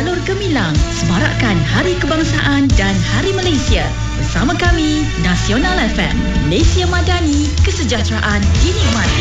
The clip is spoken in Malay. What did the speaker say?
Jalur Gemilang semarakkan Hari Kebangsaan dan Hari Malaysia. Bersama kami, Nasional FM, Malaysia Madani, kesejahteraan dinikmati.